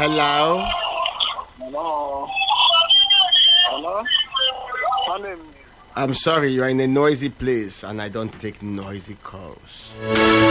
Hello? Hello? Hello? My name is... I'm sorry, you're in a noisy place and I don't take noisy calls.